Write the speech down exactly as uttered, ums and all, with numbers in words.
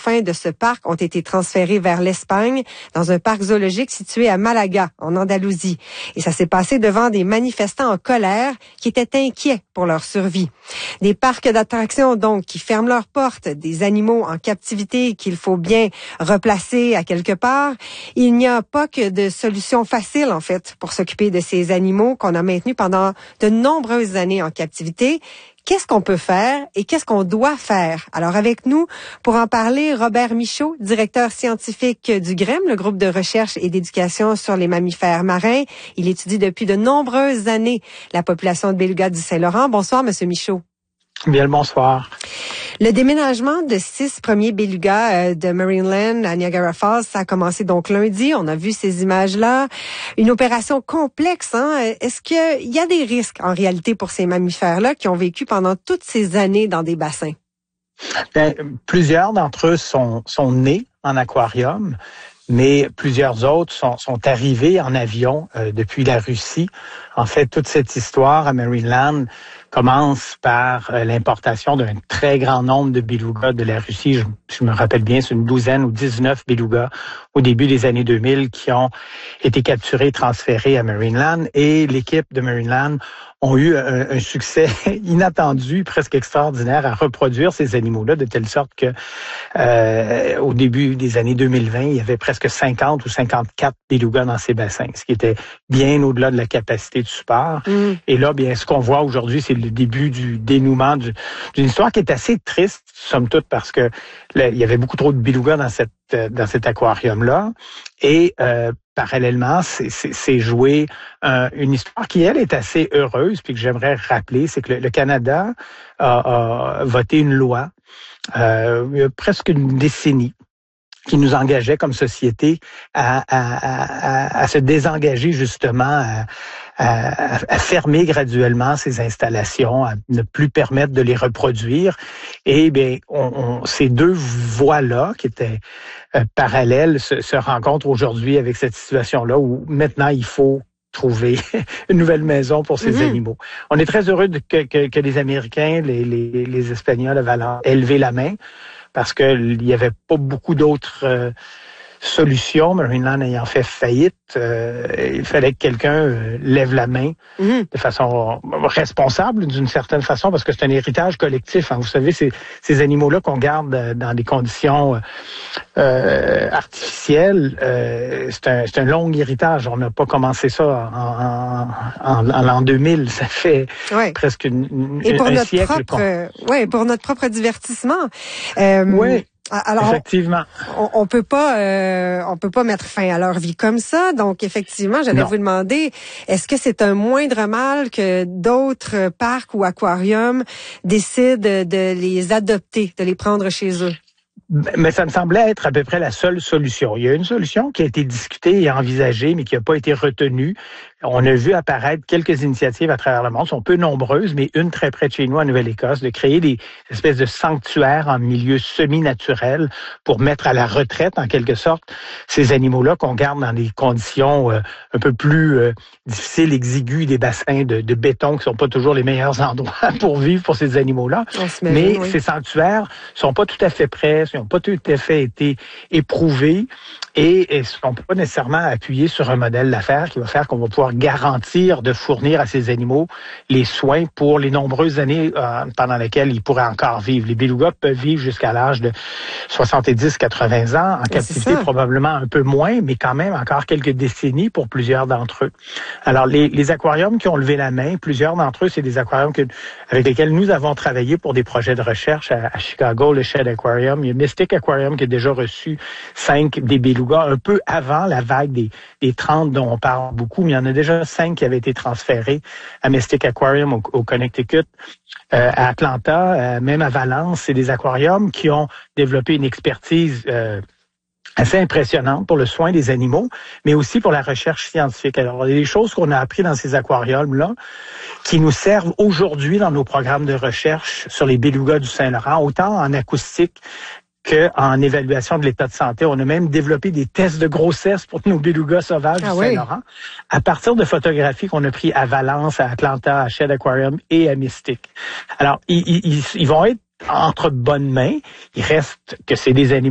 dauphins de ce parc ont été transférés vers l'Espagne, dans un parc zoologique situé à Malaga, en Andalousie. Et ça s'est passé devant des manifestants en colère qui étaient inquiets pour leur survie. Des parcs d'attractions, donc, qui ferment leurs portes, des animaux en captivité qu'il faut bien replacer à quelque part. Il n'y a pas que de solution facile, en fait, pour s'occuper de ces animaux qu'on a maintenus pendant de nombreuses années en captivité. Qu'est-ce qu'on peut faire et qu'est-ce qu'on doit faire? Alors, avec nous, pour en parler, Robert Michaud, directeur scientifique du G R E M, le groupe de recherche et d'éducation sur les mammifères marins. Il étudie depuis de nombreuses années la population de belugas du Saint-Laurent. Bonsoir, Monsieur Michaud. Bien le bonsoir. Le déménagement de six premiers belugas euh, de Marineland à Niagara Falls, ça a commencé donc lundi. On a vu ces images-là. Une opération complexe, hein? Est-ce qu'il y a des risques en réalité pour ces mammifères-là qui ont vécu pendant toutes ces années dans des bassins? Bien, plusieurs d'entre eux sont, sont nés en aquarium, mais plusieurs autres sont, sont arrivés en avion euh, depuis la Russie. En fait, toute cette histoire à Marineland commence par euh, l'importation d'un très grand nombre de belugas de la Russie. Je, je me rappelle bien, c'est une douzaine ou dix-neuf belugas au début des années deux mille qui ont été capturés et transférés à Marineland. Et l'équipe de Marineland ont eu un, un succès inattendu, presque extraordinaire, à reproduire ces animaux-là, de telle sorte que euh, au début des années deux mille vingt, il y avait presque cinquante ou cinquante-quatre belugas dans ces bassins, ce qui était bien au-delà de la capacité du support. Mmh. Et là, bien, ce qu'on voit aujourd'hui, c'est le début du dénouement du, d'une histoire qui est assez triste, somme toute, parce que là, il y avait beaucoup trop de belugas dans cette dans cet aquarium-là. Et euh, parallèlement, c'est, c'est, c'est joué euh, une histoire qui, elle, est assez heureuse, puis que j'aimerais rappeler, c'est que le, le Canada a, a voté une loi euh, il y a presque une décennie qui nous engageait comme société à, à, à, à se désengager justement, à, à, à fermer graduellement ces installations, à ne plus permettre de les reproduire. Et bien, on, on, ces deux voies-là qui étaient euh, parallèles se, se rencontrent aujourd'hui avec cette situation-là où maintenant il faut trouver une nouvelle maison pour ces mmh. animaux. On est très heureux de, que, que, que les Américains, les, les, les Espagnols avaient élevé la main, parce qu'il n'y avait pas beaucoup d'autres euh, solutions. Marineland ayant fait faillite, euh, il fallait que quelqu'un euh, lève la main mmh. de façon responsable, d'une certaine façon, parce que c'est un héritage collectif. Hein. Vous savez, c'est ces animaux-là qu'on garde dans des conditions euh, artificielles, euh, c'est un, c'est un long héritage. On n'a pas commencé ça en, en, en, en l'an deux mille. Ça fait ouais. presque une, une, Et pour un notre siècle. Propre, euh, ouais, pour notre propre divertissement. Euh, oui. Alors, effectivement, on, on peut pas, euh, on peut pas mettre fin à leur vie comme ça. Donc, effectivement, j'allais non. vous demander, est-ce que c'est un moindre mal que d'autres parcs ou aquariums décident de les adopter, de les prendre chez eux? Mais ça me semblait être à peu près la seule solution. Il y a une solution qui a été discutée et envisagée, mais qui n'a pas été retenue. On a vu apparaître quelques initiatives à travers le monde, sont peu nombreuses, mais une très près de chez nous, en Nouvelle-Écosse, de créer des espèces de sanctuaires en milieu semi-naturel pour mettre à la retraite, en quelque sorte, ces animaux-là qu'on garde dans des conditions euh, un peu plus euh, difficiles, exiguës, des bassins de, de béton qui sont pas toujours les meilleurs endroits pour vivre pour ces animaux-là. Mais oui. ces sanctuaires sont pas tout à fait prêts, ils n'ont pas tout à fait été éprouvés et ne sont pas nécessairement appuyés sur un modèle d'affaires qui va faire qu'on va pouvoir garantir de fournir à ces animaux les soins pour les nombreuses années euh, pendant lesquelles ils pourraient encore vivre. Les belugas peuvent vivre jusqu'à l'âge de soixante-dix à quatre-vingts ans, en captivité probablement un peu moins, mais quand même encore quelques décennies pour plusieurs d'entre eux. Alors, les, les aquariums qui ont levé la main, plusieurs d'entre eux, c'est des aquariums que, avec lesquels nous avons travaillé pour des projets de recherche à, à Chicago, le Shedd Aquarium. Il y a Mystic Aquarium qui a déjà reçu cinq des belugas un peu avant la vague des, des trente dont on parle beaucoup, mais il y en a déjà cinq qui avaient été transférés à Mystic Aquarium au, au Connecticut, euh, à Atlanta, euh, même à Valence. C'est des aquariums qui ont développé une expertise euh, assez impressionnante pour le soin des animaux, mais aussi pour la recherche scientifique. Alors, il y a des choses qu'on a appris dans ces aquariums-là qui nous servent aujourd'hui dans nos programmes de recherche sur les belugas du Saint-Laurent, autant en acoustique qu'en évaluation de l'état de santé. On a même développé des tests de grossesse pour nos belugas sauvages ah du oui. Saint-Laurent à partir de photographies qu'on a prises à Valence, à Atlanta, à Shedd Aquarium et à Mystic. Alors, ils, ils, ils vont être entre bonnes mains. Il reste que c'est des animaux